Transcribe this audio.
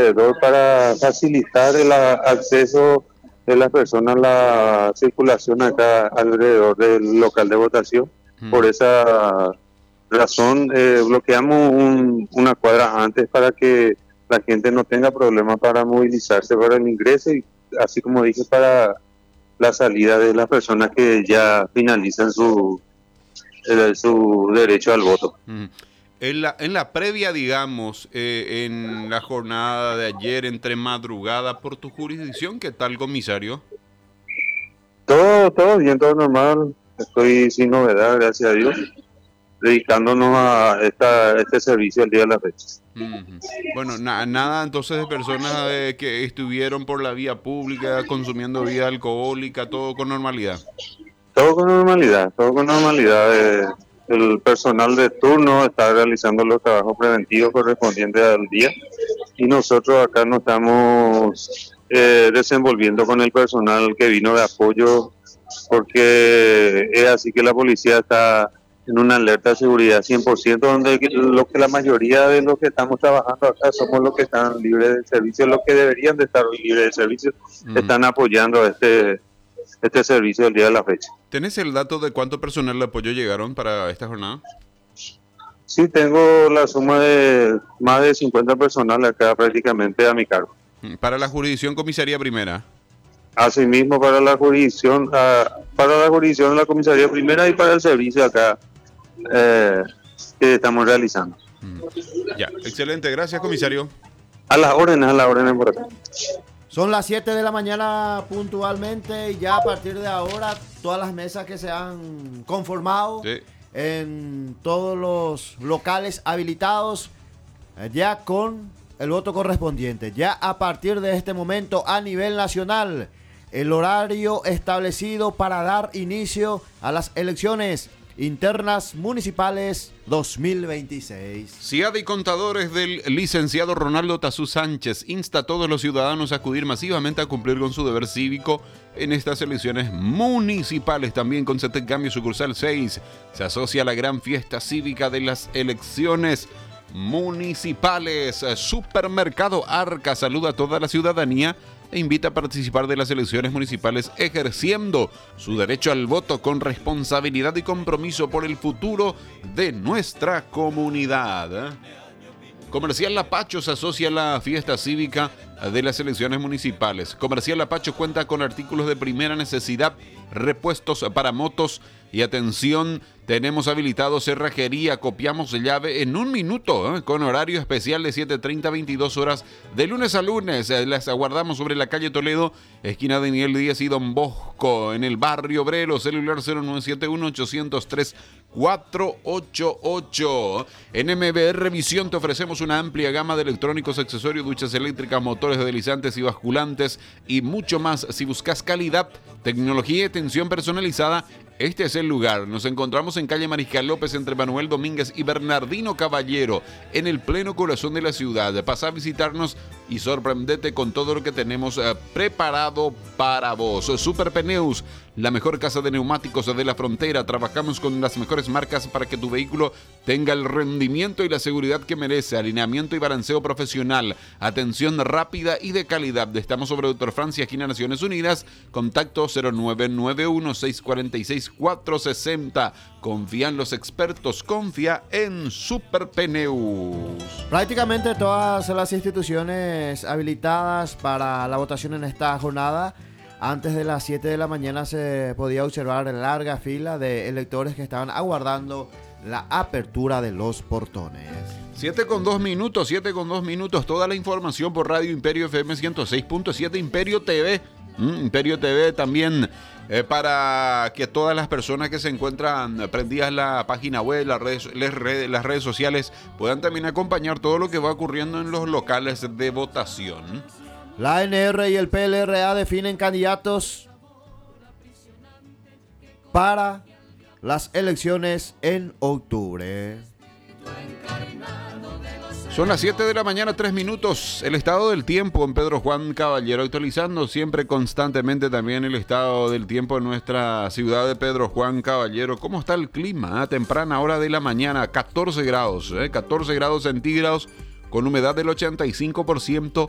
alrededor para facilitar el acceso de las personas a la circulación acá alrededor del local de votación. Por esa razón bloqueamos una cuadra antes para que la gente no tenga problemas para movilizarse para el ingreso y así como dije para la salida de las personas que ya finalizan su derecho al voto. En la previa, digamos, en la jornada de ayer, entre madrugada, por tu jurisdicción, ¿qué tal, comisario? Todo bien, todo normal. Estoy sin novedad, gracias a Dios, dedicándonos a este servicio el día de la fecha. Bueno, nada entonces de personas que estuvieron por la vía pública consumiendo bebida alcohólica, todo con normalidad. Todo con normalidad. El personal de turno está realizando los trabajos preventivos correspondientes al día y nosotros acá nos estamos desenvolviendo con el personal que vino de apoyo, porque es así que la policía está en una alerta de seguridad 100%, donde la mayoría de los que estamos trabajando acá somos los que están libres de servicio, los que deberían de estar libres de servicio, están apoyando este servicio del día de la fecha. ¿Tenés el dato de cuánto personal de apoyo llegaron para esta jornada? Sí, tengo la suma de más de 50 personal acá prácticamente a mi cargo. ¿Para la jurisdicción comisaría primera? Asimismo para la jurisdicción de la comisaría primera y para el servicio acá que estamos realizando. Ya, excelente, gracias, comisario. A las órdenes por acá. Son las 7 de la mañana puntualmente y ya a partir de ahora todas las mesas que se han conformado en todos los locales habilitados ya con el voto correspondiente. Ya a partir de este momento a nivel nacional, el horario establecido para dar inicio a las elecciones internas municipales 2026. CIAD y contadores del licenciado Ronaldo Tazú Sánchez insta a todos los ciudadanos a acudir masivamente a cumplir con su deber cívico en estas elecciones municipales. También con Cetecambio sucursal 6 se asocia a la gran fiesta cívica de las elecciones municipales. Supermercado Arca saluda a toda la ciudadanía e invita a participar de las elecciones municipales ejerciendo su derecho al voto con responsabilidad y compromiso por el futuro de nuestra comunidad. Comercial Lapacho se asocia a la fiesta cívica de las elecciones municipales. Comercial Lapacho cuenta con artículos de primera necesidad, repuestos para motos y atención, tenemos habilitado cerrajería, copiamos llave en 1 minuto, con horario especial de 7:30 a 22 horas de lunes a lunes. Las aguardamos sobre la calle Toledo, esquina de Miguel Díaz y Don Bosco, en el barrio Obrero, celular 0971-803-488. En MBR Visión te ofrecemos una amplia gama de electrónicos, accesorios, duchas eléctricas, motores deslizantes y basculantes y mucho más. Si buscas calidad, tecnología y atención personalizada, este es el lugar. Nos encontramos en calle Mariscal López entre Manuel Domínguez y Bernardino Caballero, en el pleno corazón de la ciudad. Pasa a visitarnos y sorprendete con todo lo que tenemos preparado para vos. Super Pneus, la mejor casa de neumáticos de la frontera. Trabajamos con las mejores marcas para que tu vehículo tenga el rendimiento y la seguridad que merece. Alineamiento y balanceo profesional. Atención rápida y de calidad. Estamos sobre Doctor Francia, esquina Naciones Unidas. Contacto 0991-646-460. Confía en los expertos. Confía en Super Pneus. Prácticamente todas las instituciones habilitadas para la votación en esta jornada, antes de las 7 de la mañana se podía observar larga fila de electores que estaban aguardando la apertura de los portones. 7:02 minutos, toda la información por Radio Imperio FM 106.7, Imperio TV. Imperio TV también para que todas las personas que se encuentran prendidas en la página web, las redes sociales, puedan también acompañar todo lo que va ocurriendo en los locales de votación. La ANR y el PLRA definen candidatos para las elecciones en octubre. Son las 7 de la mañana, 3 minutos. El estado del tiempo en Pedro Juan Caballero, actualizando siempre constantemente también el estado del tiempo en nuestra ciudad de Pedro Juan Caballero. ¿Cómo está el clima? Temprana hora de la mañana, 14 grados, 14 grados centígrados, con humedad del 85%.